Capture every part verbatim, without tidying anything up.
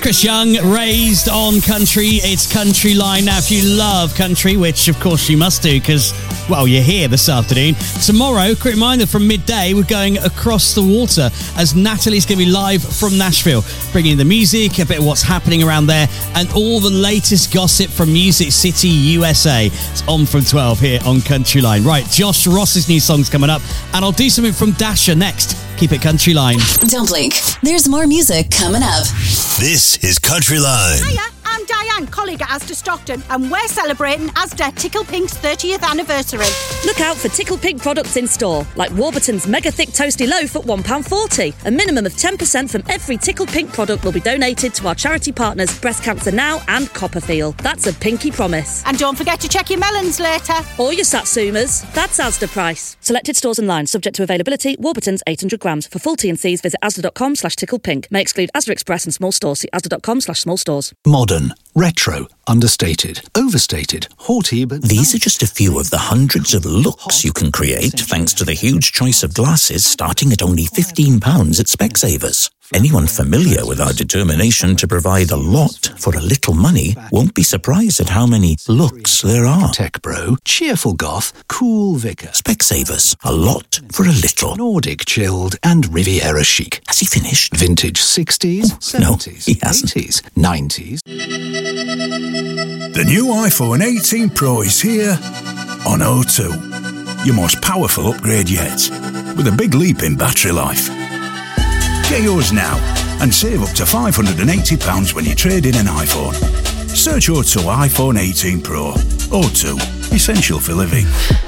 Chris Young, Raised on Country. It's Country Line. Now, if you love country, which of course you must do because, well, you're here this afternoon. Tomorrow, quick reminder, from midday, we're going across the water as Natalie's going to be live from Nashville, bringing the music, a bit of what's happening around there, and all the latest gossip from Music City, U S A. It's on from twelve here on Country Line. Right, Josh Ross's new song's coming up, and I'll do something from Dasher next. Keep it Country Line. Don't blink. There's more music coming up. This is Country Line. Hiya, I'm Diane, colleague at Asda Stockton, and we're celebrating Asda Tickle Pink's thirtieth anniversary. Look out for Tickle Pink products in store, like Warburton's Mega Thick Toasty Loaf at one pound forty. A minimum of ten percent from every Tickle Pink product will be donated to our charity partners Breast Cancer Now and Copperfield. That's a pinky promise. And don't forget to check your melons later. Or your Satsumas. That's Asda price. Selected stores and lines, subject to availability. Warburton's eight hundred grams. For full T and C's, visit asda.com slash ticklepink. May exclude Asda Express and small stores. See asda.com slash small stores. Modern, retro, understated, overstated, haughty, but... These are just a few of the hundreds of looks you can create thanks to the huge choice of glasses starting at only fifteen pounds at Specsavers. Anyone familiar with our determination to provide a lot for a little money won't be surprised at how many looks there are. Tech bro, cheerful goth, cool vicar. Specsavers, a lot for a little. Nordic chilled and Riviera chic. Has he finished? Vintage sixties, oh, seventies, no, he hasn't. eighties, nineties. The new iPhone eighteen Pro is here on O two. Your most powerful upgrade yet, with a big leap in battery life. Get yours now and save up to five hundred eighty pounds when you trade in an iPhone. Search O two iPhone eighteen Pro. O two, essential for living.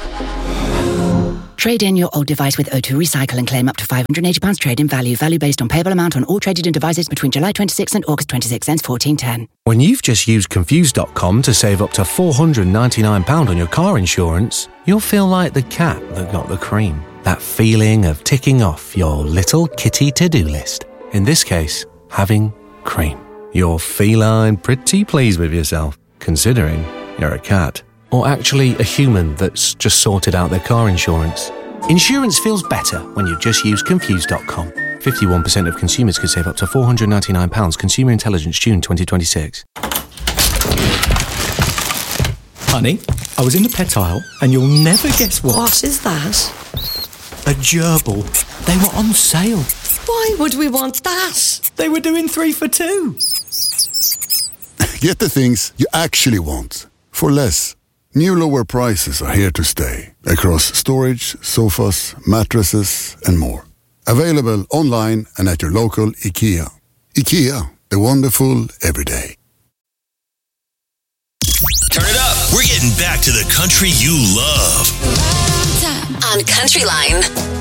Trade in your old device with O two Recycle and claim up to five hundred eighty pounds trade-in value. Value based on payable amount on all traded in devices between July twenty-sixth and August twenty-sixth, ends fourteen ten. When you've just used Confused dot com to save up to four hundred ninety-nine pounds on your car insurance, you'll feel like the cat that got the cream. That feeling of ticking off your little kitty to-do list. In this case, having cream. You're feline pretty pleased with yourself, considering you're a cat. Or actually a human that's just sorted out their car insurance. Insurance feels better when you just use Confused dot com. fifty-one percent of consumers could save up to four hundred ninety-nine pounds. Consumer Intelligence, June twenty twenty-six. Honey, I was in the pet aisle and you'll never guess what. What is that? A gerbil. They were on sale. Why would we want that? They were doing three for two. Get the things you actually want for less. New lower prices are here to stay across storage, sofas, mattresses and more. Available online and at your local IKEA. IKEA, the wonderful everyday. Turn it up. We're getting back to the country you love. On Country Line.